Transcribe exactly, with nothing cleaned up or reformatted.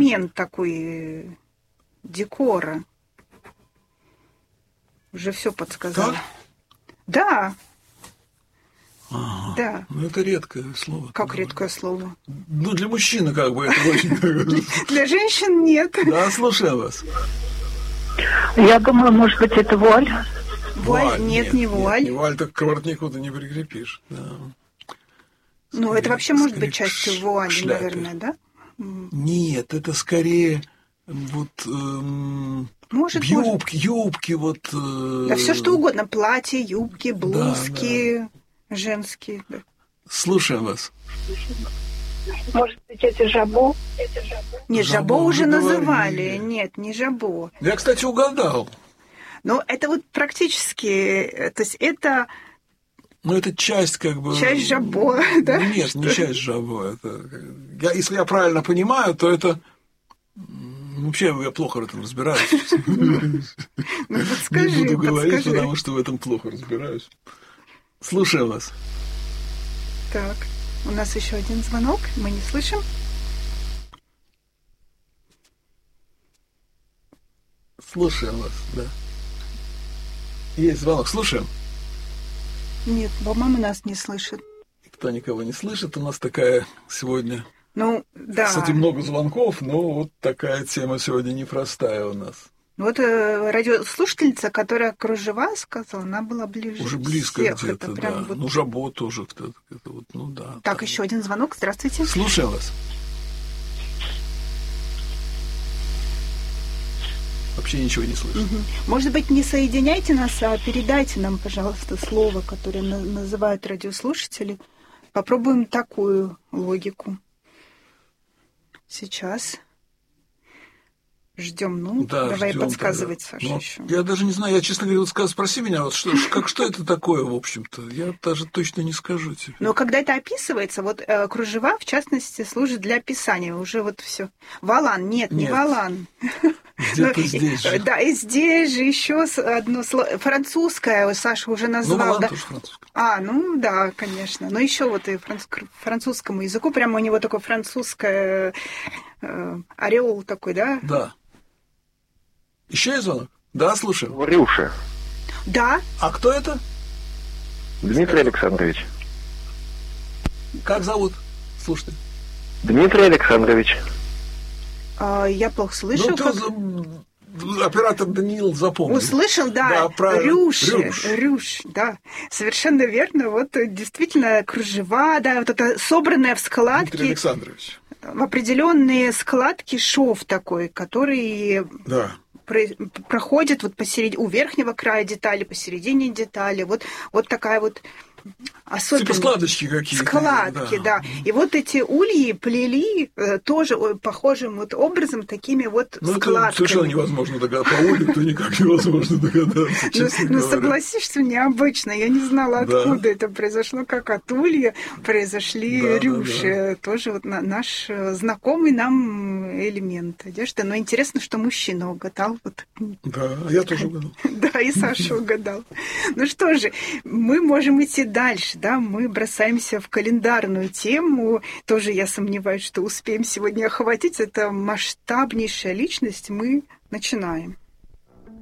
элемент такой декора. Уже все подсказала. Так? Да. Ага. Да. Ну, это редкое слово. Как редкое слово? Ну, для мужчины как бы это очень... Для женщин нет. Да, слушаю вас. Я думаю, может быть, это вуаль. Вуаль? Нет, не вуаль. Не вуаль, так к воротнику ты не прикрепишь. Ну, это вообще может быть частью вуали, наверное, да? Нет, это скорее вот может, юбки, юбки, вот... Да все что угодно, платья, юбки, блузки женские. Слушаем вас. Может быть, это жабо? Нет, жабо, жабо уже называли. Нет, не жабо. Я, кстати, угадал. Ну, это вот практически... То есть это... Ну, это часть как бы... Часть жабо, да? Нет, что? Не часть жабо. Это... Я, если я правильно понимаю, то это... Вообще, я плохо в этом разбираюсь. Ну, подскажи, не буду говорить, потому что в этом плохо разбираюсь. Слушаю вас. Так, у нас еще один звонок, мы не слышим. Слушаем вас, да. Есть звонок, слушаем. Нет, по-моему, нас не слышит. Никто никого не слышит, у нас такая сегодня... Ну, да. Кстати, много звонков, но вот такая тема сегодня непростая у нас. Вот э, радиослушательница, которая кружева сказала, она была ближе уже близко всех. где-то, это да. Прям вот... Ну, жабо тоже кто-то, это вот, ну да. Так, там. еще один звонок, здравствуйте. Слушаю вас. Вообще ничего не слышу. Угу. Может быть, не соединяйте нас, а передайте нам, пожалуйста, слово, которое на- называют радиослушатели. Попробуем такую логику. Сейчас. Ждем, ну, да, давай ждём, подсказывать, да. Саша, Но еще. Я даже не знаю, я, честно говоря, вот сказ, спроси меня, вот что, как, что это такое, в общем-то, я даже точно не скажу тебе. Но когда это описывается, вот э, кружева, в частности, служат для описания, уже вот все. Валан, нет, нет. не валан. Где-то ну, здесь же. Да, и здесь же еще одно слово, французское, Саша уже назвал. Ну, валан да? тоже французское. А, ну да, конечно. Но еще вот и франц... французскому языку прямо у него такое французское э, ореол такой, да? Да. Еще есть звонок? Да, слушаю. Варюша. Да. А кто это? Дмитрий Александрович. Как зовут? Слушайте. Дмитрий Александрович. А, я плохо слышу. Ну, как... ты, оператор Даниил запомнил. Услышал, да. Да, правильно. Рюш, Рюш. Рюш, да. Совершенно верно. Вот действительно кружева, да, вот это собранное в складки. Дмитрий Александрович. В определенные складки шов такой, который... Да. проходит вот посередине, у верхнего края детали, посередине детали, вот, вот такая вот особенность. Типа складочки какие-то. Складки, да. да. И вот эти ульи плели тоже похожим вот образом, такими вот ну, складками. Это совершенно невозможно догадаться. По улью-то никак невозможно догадаться, честно Ну, говоря. согласись, что необычно. Я не знала, откуда это произошло, как от улья произошли рюши. Тоже вот наш знакомый нам элемент одежды. Но интересно, что мужчина угадал. Да, я тоже угадал. Да, и Саша угадал. Ну что же, мы можем идти дальше, да, мы бросаемся в календарную тему, тоже я сомневаюсь, что успеем сегодня охватить, это масштабнейшая личность, мы начинаем.